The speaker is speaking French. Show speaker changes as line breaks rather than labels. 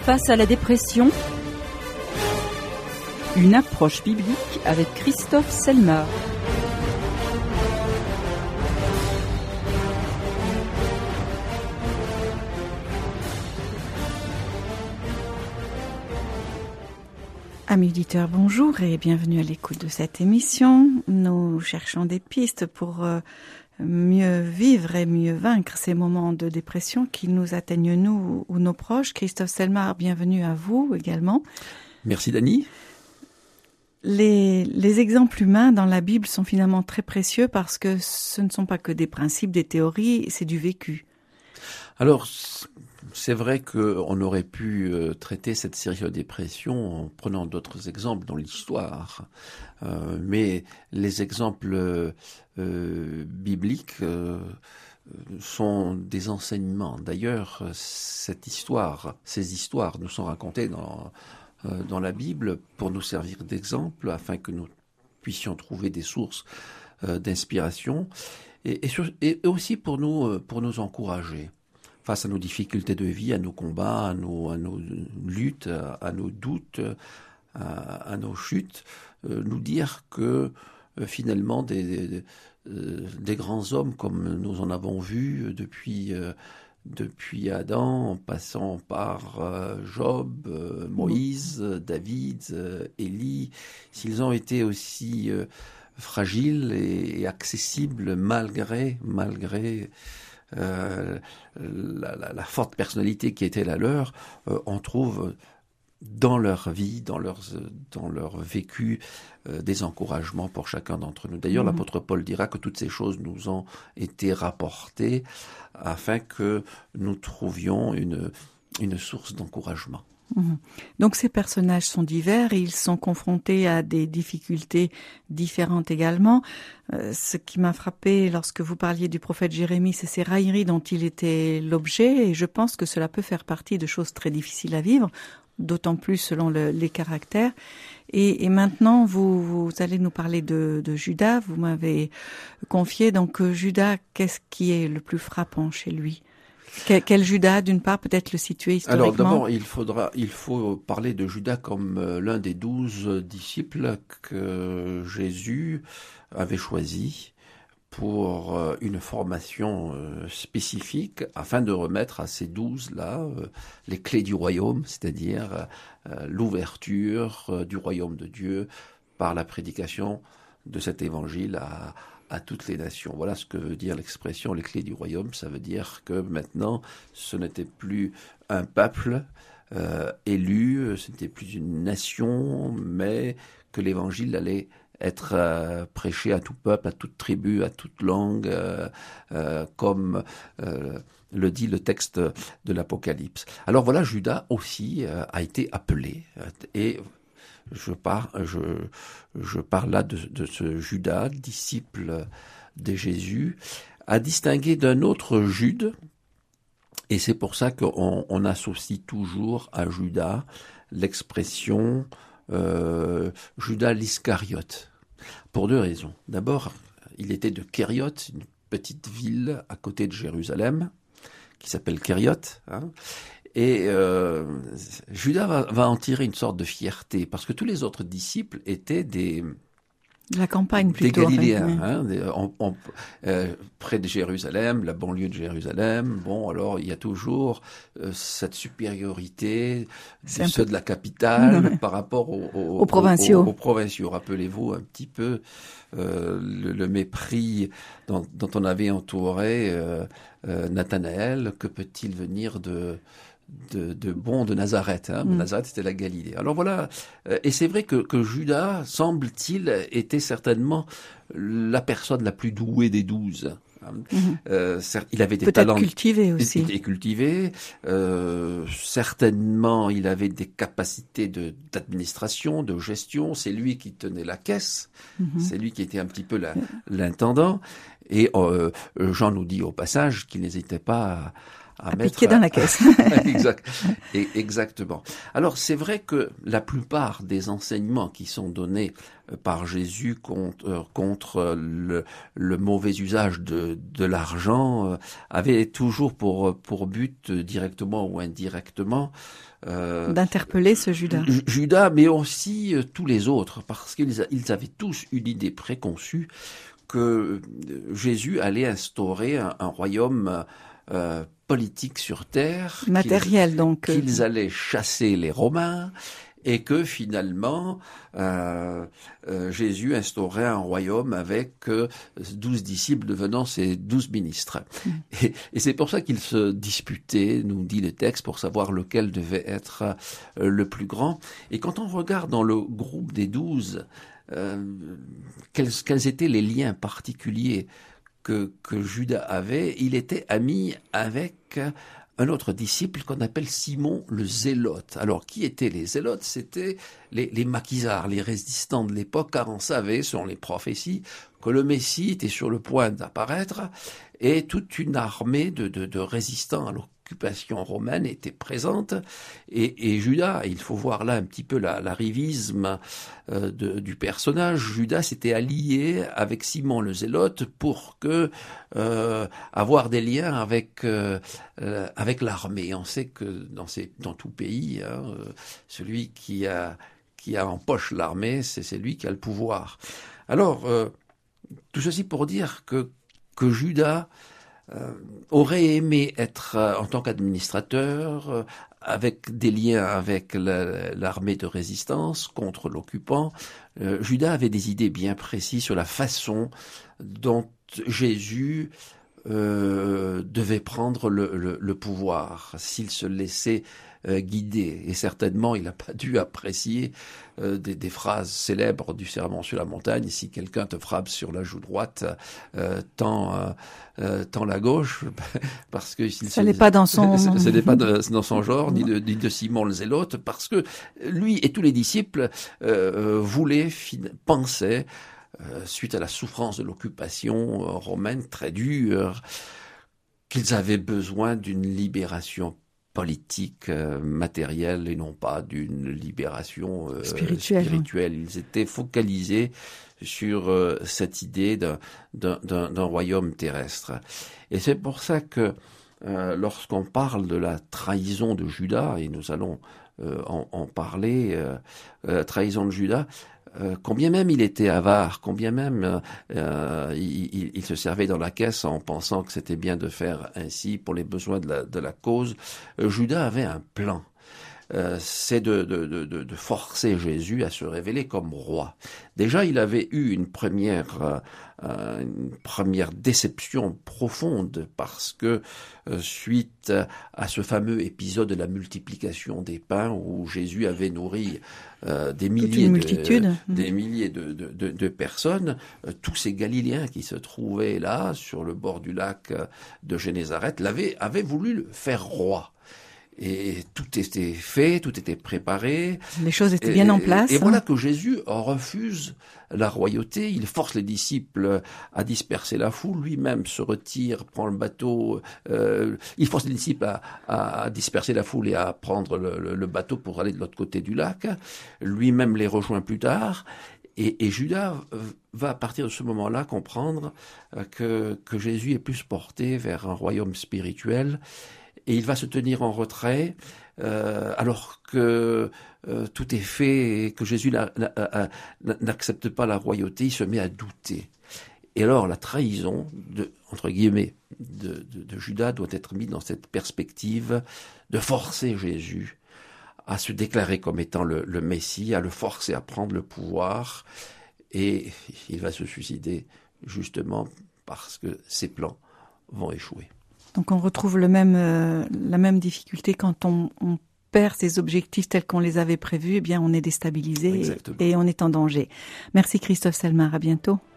Face à la dépression, une approche biblique avec Christophe Selmar.
Amis auditeurs, bonjour et bienvenue à l'écoute de cette émission. Nous cherchons des pistes pour mieux vivre et mieux vaincre ces moments de dépression qui nous atteignent nous ou nos proches. Christophe Selmar, bienvenue à vous également.
Merci Dany.
Les exemples humains dans la Bible sont finalement très précieux parce que ce ne sont pas que des principes, des théories, c'est du vécu.
Alors, c'est vrai qu'on aurait pu traiter cette série de dépression en prenant d'autres exemples dans l'histoire. Mais les exemples bibliques sont des enseignements. D'ailleurs, ces histoires nous sont racontées dans la Bible pour nous servir d'exemple afin que nous puissions trouver des sources d'inspiration et aussi pour nous encourager face à nos difficultés de vie, à nos combats, à nos luttes, à nos doutes, à nos chutes, nous dire que finalement des grands hommes comme nous en avons vu depuis Adam, en passant par Job, Moïse, David, Élie, s'ils ont été aussi fragiles et accessibles malgré la forte personnalité qui était la leur, on trouve dans leur vie, dans leur vécu, des encouragements pour chacun d'entre nous. D'ailleurs, l'apôtre Paul dira que toutes ces choses nous ont été rapportées afin que nous trouvions une source d'encouragement.
Donc ces personnages sont divers et ils sont confrontés à des difficultés différentes également. Ce qui m'a frappé lorsque vous parliez du prophète Jérémie, c'est ces railleries dont il était l'objet, et je pense que cela peut faire partie de choses très difficiles à vivre, d'autant plus selon les caractères. Et maintenant, vous allez nous parler de Judas. Vous m'avez confié donc Judas, qu'est-ce qui est le plus frappant chez lui ? Quel Judas, d'une part, peut-être le situer historiquement?
Alors d'abord, il faut parler de Judas comme l'un des 12 disciples que Jésus avait choisi pour une formation spécifique afin de remettre à ces 12-là les clés du royaume, c'est-à-dire l'ouverture du royaume de Dieu par la prédication de cet évangile à toutes les nations. Voilà ce que veut dire l'expression les clés du royaume. Ça veut dire que maintenant, ce n'était plus un peuple élu, ce n'était plus une nation, mais que l'évangile allait être prêché à tout peuple, à toute tribu, à toute langue, comme le dit le texte de l'Apocalypse. Alors voilà, Judas aussi a été appelé, et je parle là de ce Judas, disciple de Jésus, à distinguer d'un autre Jude, et c'est pour ça qu'on associe toujours à Judas l'expression Judas l'Iscariote, pour deux raisons. D'abord, il était de Kériot, une petite ville à côté de Jérusalem, qui s'appelle Kériot, Et Judas va en tirer une sorte de fierté, parce que tous les autres disciples étaient des
campagne plutôt,
Galiléens, près de Jérusalem, la banlieue de Jérusalem. Bon, alors il y a toujours cette supériorité de ceux de la capitale par rapport aux provinciaux. Aux provinciaux. Rappelez-vous un petit peu le mépris dont on avait entouré Nathanaël. Que peut-il venir de bon de Nazareth, Nazareth, c'était la Galilée. Alors voilà, et c'est vrai que Judas, semble-t-il, était certainement la personne la plus douée des 12. Il avait des talents
cultivés aussi.
Il était cultivé. Certainement, il avait des capacités d'administration, de gestion. C'est lui qui tenait la caisse. C'est lui qui était un petit peu l'intendant. Et Jean nous dit au passage qu'il n'hésitait pas
à piquer dans la caisse.
Exactement. Alors c'est vrai que la plupart des enseignements qui sont donnés par Jésus contre le mauvais usage de l'argent avaient toujours pour but, directement ou indirectement,
d'interpeller ce Judas.
Judas, mais aussi tous les autres, parce qu'ils avaient tous une idée préconçue que Jésus allait instaurer un royaume politique sur terre,
matériel
qu'ils allaient chasser les Romains, et que finalement Jésus instaurait un royaume avec 12 disciples devenant ses 12 ministres. Et c'est pour ça qu'ils se disputaient, nous dit le texte, pour savoir lequel devait être le plus grand. Et quand on regarde dans le groupe des 12, quels étaient les liens particuliers que Judas avait, il était ami avec un autre disciple qu'on appelle Simon le Zélote. Alors, qui étaient les Zélotes? C'était les maquisards, les résistants de l'époque, car on savait, selon les prophéties, que le Messie était sur le point d'apparaître, et toute une armée de résistants à l'occupation romaine était présente, et Judas, il faut voir là un petit peu l'arrivisme du personnage. Judas s'était allié avec Simon le Zélote pour avoir des liens avec l'armée. On sait que dans tout pays, celui qui a en poche l'armée, c'est lui qui a le pouvoir. Alors, tout ceci pour dire que Judas aurait aimé être, en tant qu'administrateur, avec des liens avec l'armée de résistance contre l'occupant. Judas avait des idées bien précises sur la façon dont Jésus devait prendre le pouvoir, s'il se laissait guider. Et certainement, il n'a pas dû apprécier des phrases célèbres du Sermon sur la montagne: si quelqu'un te frappe sur la joue droite, tends la gauche, parce que
ça n'est pas dans son
ce n'est pas dans son genre, ni de Simon le Zélote, parce que lui et tous les disciples pensaient, suite à la souffrance de l'occupation romaine très dure, qu'ils avaient besoin d'une libération politique, matérielle, et non pas d'une libération spirituelle. Ils étaient focalisés sur cette idée d'un royaume terrestre. Et c'est pour ça que lorsqu'on parle de la trahison de Judas, et nous allons en parler, la trahison de Judas, combien même il était avare, combien même il se servait dans la caisse en pensant que c'était bien de faire ainsi pour les besoins de la cause, Judas avait un plan. C'est de forcer Jésus à se révéler comme roi. Déjà, il avait eu une première déception profonde, parce que suite à ce fameux épisode de la multiplication des pains, où Jésus avait nourri des milliers de personnes, tous ces Galiléens qui se trouvaient là sur le bord du lac de Génézareth avaient voulu le faire roi. Et tout était fait, tout était préparé.
Les choses étaient bien en place.
Et voilà que Jésus refuse la royauté. Il force les disciples à disperser la foule. Lui-même se retire, prend le bateau. Il force les disciples à disperser la foule et à prendre le bateau pour aller de l'autre côté du lac. Lui-même les rejoint plus tard. Et Judas va, à partir de ce moment-là, comprendre que Jésus est plus porté vers un royaume spirituel. Et il va se tenir en retrait, alors que tout est fait et que Jésus n'accepte pas la royauté. Il se met à douter. Et alors la trahison, entre guillemets, de Judas doit être mise dans cette perspective de forcer Jésus à se déclarer comme étant le Messie, à le forcer à prendre le pouvoir. Et il va se suicider justement parce que ses plans vont échouer.
Donc on retrouve la même difficulté quand on perd ses objectifs tels qu'on les avait prévus. Eh bien, on est déstabilisé et on est en danger. Merci Christophe Selmar, à bientôt.